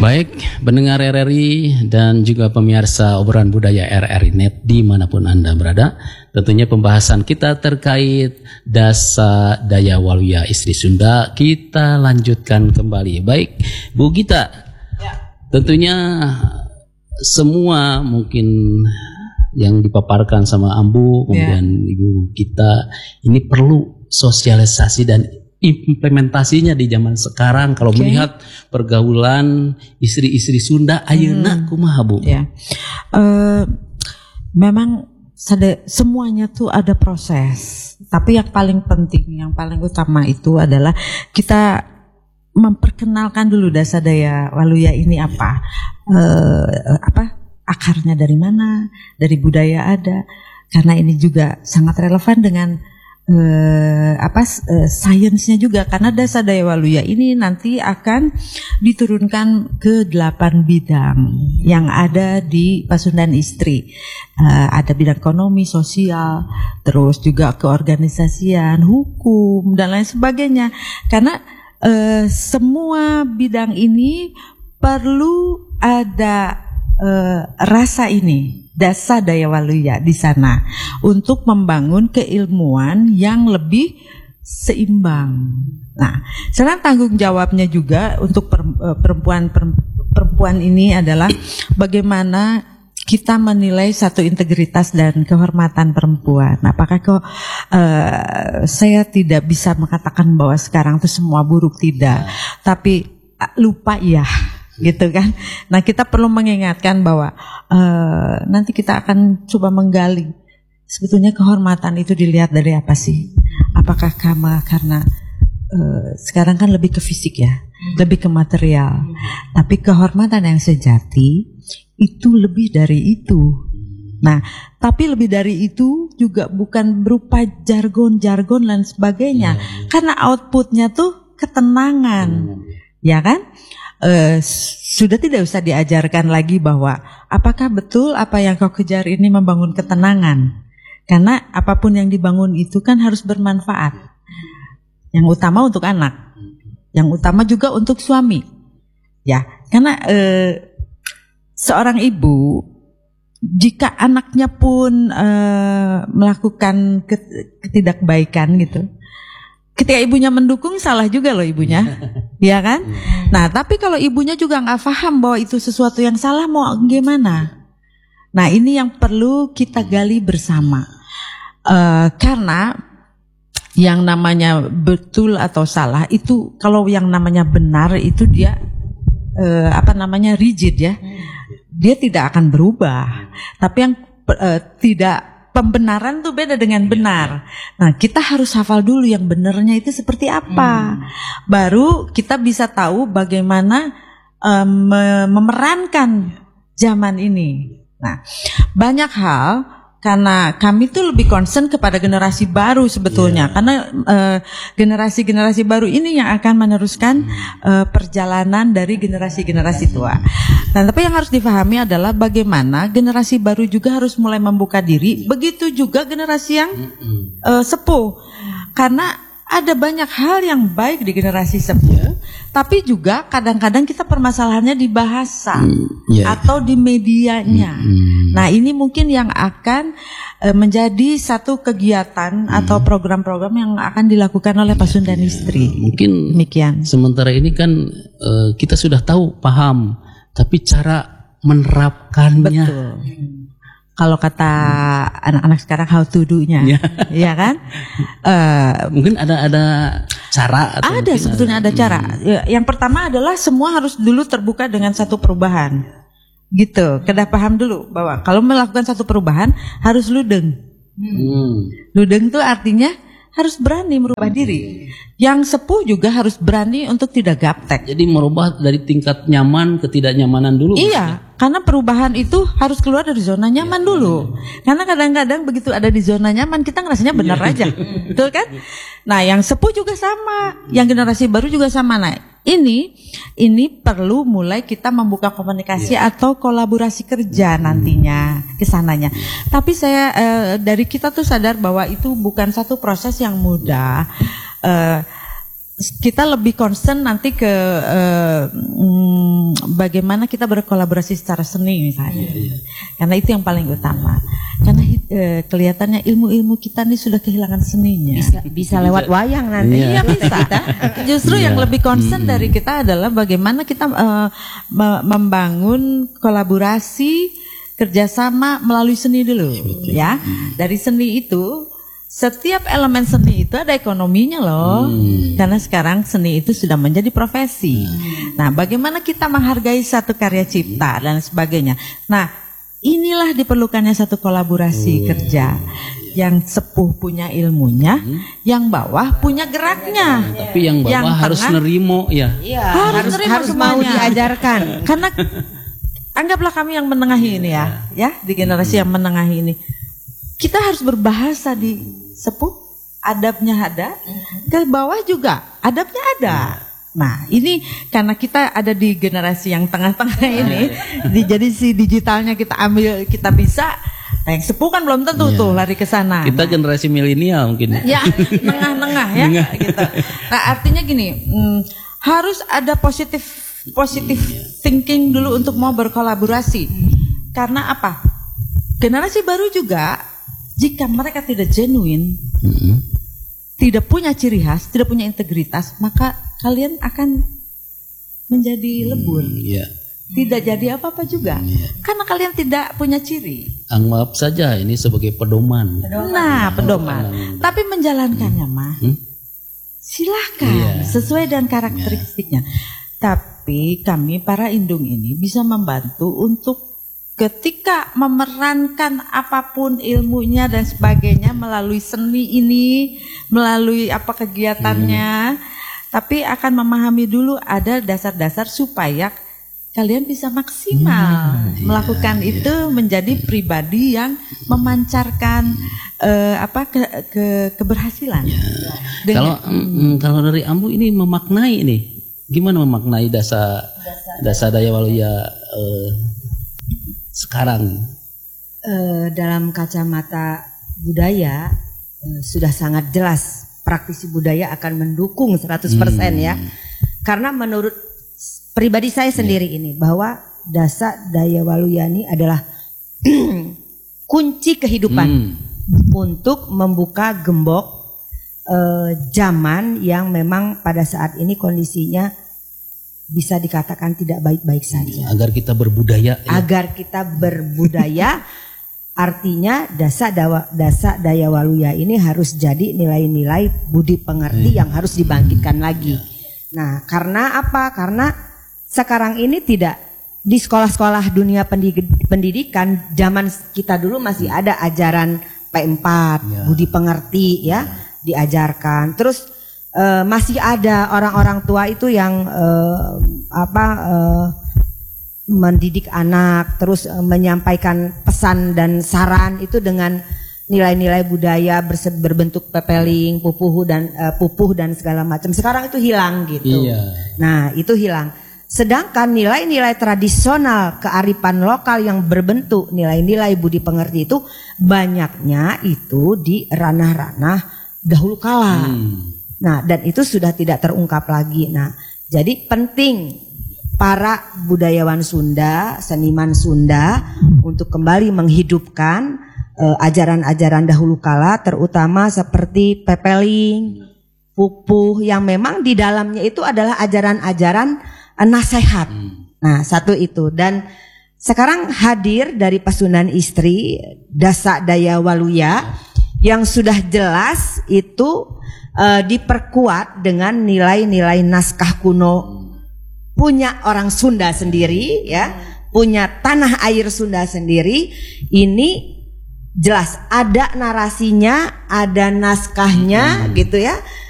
Baik, pendengar RRI dan juga pemirsa obrolan budaya RRI Net dimanapun Anda berada, tentunya pembahasan kita terkait Dasa Daya Waluya Istri Sunda kita lanjutkan kembali. Baik, Bu Gita, tentunya semua mungkin yang dipaparkan sama Ambu, kemudian Ibu Gita, ini perlu sosialisasi dan implementasinya di zaman sekarang. Kalau melihat pergaulan istri-istri Sunda ayeuna kumaha Bu? Memang semuanya tuh ada proses. Tapi yang paling penting, yang paling utama itu adalah kita memperkenalkan dulu Dasa Daya Waluya ini apa akarnya dari mana, dari budaya ada. Karena ini juga sangat relevan dengan sainsnya juga, karena Dasa Daya Waluya ini nanti akan diturunkan ke 8 bidang yang ada di Pasundan Istri. Ada bidang ekonomi, sosial, terus juga keorganisasian, hukum dan lain sebagainya. Karena semua bidang ini perlu ada rasa ini Dasa Daya Waluya di sana untuk membangun keilmuan yang lebih seimbang. Nah, sekarang tanggung jawabnya juga untuk perempuan ini adalah bagaimana kita menilai satu integritas dan kehormatan perempuan. Apakah saya tidak bisa mengatakan bahwa sekarang itu semua buruk, tidak, tapi lupa ya. Gitu kan. Nah, kita perlu mengingatkan bahwa nanti kita akan coba menggali sebetulnya kehormatan itu dilihat dari apa sih? Apakah karena sekarang kan lebih ke fisik ya, lebih ke material. Tapi kehormatan yang sejati itu lebih dari itu. Nah, tapi lebih dari itu juga bukan berupa jargon-jargon dan sebagainya. Karena outputnya tuh ketenangan. Ya kan? Sudah tidak usah diajarkan lagi bahwa apakah betul apa yang kau kejar ini membangun ketenangan, karena apapun yang dibangun itu kan harus bermanfaat. Yang utama untuk anak, yang utama juga untuk suami, ya. Karena seorang ibu jika anaknya pun melakukan ketidakbaikan gitu, ketika ibunya mendukung salah juga loh ibunya, ya kan? Nah, tapi kalau ibunya juga nggak paham bahwa itu sesuatu yang salah, mau gimana? Nah, ini yang perlu kita gali bersama, karena yang namanya betul atau salah itu, kalau yang namanya benar itu dia rigid ya, dia tidak akan berubah. Tapi yang pembenaran tuh beda dengan benar. Nah, kita harus hafal dulu yang benarnya itu seperti apa. Baru kita bisa tahu bagaimana memerankan zaman ini. Nah, banyak hal, karena kami tuh lebih concern kepada generasi baru sebetulnya. Karena generasi-generasi baru ini yang akan meneruskan perjalanan dari generasi-generasi tua. Nah, tapi yang harus difahami adalah bagaimana generasi baru juga harus mulai membuka diri. Begitu juga generasi yang sepuh. Karena ada banyak hal yang baik di generasi sepuh, tapi juga kadang-kadang kita permasalahannya di bahasa atau di medianya. Nah, ini mungkin yang akan menjadi satu kegiatan atau program-program yang akan dilakukan oleh Pasundan Istri. Mungkin demikian. Sementara ini kan kita sudah tahu, paham, tapi cara menerapkannya. Betul. Kalau kata anak-anak sekarang how to do-nya, ya kan? Mungkin ada cara. Atau ada sebetulnya ada cara. Yang pertama adalah semua harus dulu terbuka dengan satu perubahan, gitu. Kedah paham dulu bahwa kalau melakukan satu perubahan harus ludeng. Ludeng itu artinya harus berani merubah diri. Yang sepuh juga harus berani untuk tidak gaptek. Jadi merubah dari tingkat nyaman ke tidak nyamanan dulu. Iya, karena perubahan itu harus keluar dari zona nyaman dulu. Karena kadang-kadang begitu ada di zona nyaman kita ngerasanya benar aja, betul kan? Nah, yang sepuh juga sama, yang generasi baru juga sama. Nah, ini perlu mulai kita membuka komunikasi atau kolaborasi kerja nantinya ke sananya. Tapi saya dari kita tuh sadar bahwa itu bukan satu proses yang mudah. Kita lebih concern nanti ke bagaimana kita berkolaborasi secara seni misalnya. Karena itu yang paling utama. Karena kelihatannya ilmu-ilmu kita nih sudah kehilangan seninya. Bisa lewat wayang nanti. Iya bisa. Justru yang lebih concern dari kita adalah bagaimana kita membangun kolaborasi kerjasama melalui seni dulu, ya. Dari seni itu, setiap elemen seni itu ada ekonominya loh. Karena sekarang seni itu sudah menjadi profesi. Nah, bagaimana kita menghargai satu karya cipta dan sebagainya. Nah, inilah diperlukannya satu kolaborasi kerja. Yang sepuh punya ilmunya, yang bawah punya geraknya. Tapi yang bawah harus nerimo ya. Iya, harus mau diajarkan. Karena anggaplah kami yang menengahi ini ya, di generasi yang menengahi ini. Kita harus berbahasa di sepuh, adabnya ada, ke bawah juga adabnya ada. Nah, ini karena kita ada di generasi yang tengah-tengah ini, jadi si digitalnya kita ambil, kita bisa. Nah, yang sepuh kan belum tentu tuh lari ke sana. Kita generasi milenial mungkin. Ya, tengah-tengah ya, gitu. Nah, artinya gini, harus ada positif thinking dulu untuk mau berkolaborasi. Karena apa? Generasi baru juga, jika mereka tidak genuine, tidak punya ciri khas, tidak punya integritas, maka kalian akan menjadi lebur. Tidak jadi apa-apa juga. Karena kalian tidak punya ciri. Anggap saja ini sebagai pedoman. Nah, pedoman. Tapi menjalankannya mah, silakan sesuai dengan karakteristiknya. Tapi kami para indung ini bisa membantu untuk ketika memerankan apapun ilmunya dan sebagainya melalui seni ini, melalui apa kegiatannya, tapi akan memahami dulu ada dasar-dasar supaya kalian bisa maksimal melakukan itu menjadi pribadi yang memancarkan keberhasilan. Kalau dari Ambu ini memaknai ini, gimana memaknai dasa daya waluya sekarang? Dalam kacamata budaya sudah sangat jelas praktisi budaya akan mendukung 100% ya. Karena menurut pribadi saya sendiri ini bahwa dasa daya waluya ini adalah kunci kehidupan untuk membuka gembok zaman yang memang pada saat ini kondisinya bisa dikatakan tidak baik-baik saja. Agar kita berbudaya. Agar kita berbudaya, artinya dasa daya waluya ini harus jadi nilai-nilai budi pengerti yang harus dibangkitkan lagi. Nah, karena apa? Karena sekarang ini tidak di sekolah-sekolah dunia pendidikan zaman kita dulu masih ada ajaran P4, budi pengerti ya, diajarkan. Terus masih ada orang-orang tua itu yang mendidik anak, terus menyampaikan pesan dan saran itu dengan nilai-nilai budaya berbentuk pepeling, pupuh dan segala macam. Sekarang itu hilang gitu. Nah, itu hilang. Sedangkan nilai-nilai tradisional kearifan lokal yang berbentuk nilai-nilai budi pengerti itu banyaknya itu di ranah-ranah dahulu kala. Nah, dan itu sudah tidak terungkap lagi. Nah, jadi penting para budayawan Sunda, seniman Sunda untuk kembali menghidupkan ajaran-ajaran dahulu kala, terutama seperti pepeling, pupuh yang memang di dalamnya itu adalah ajaran-ajaran nasihat. Nah, satu itu. Dan sekarang hadir dari Pasundan Istri dasa daya waluya yang sudah jelas itu diperkuat dengan nilai-nilai naskah kuno punya orang Sunda sendiri ya, punya tanah air Sunda sendiri. Ini jelas ada narasinya, ada naskahnya gitu ya.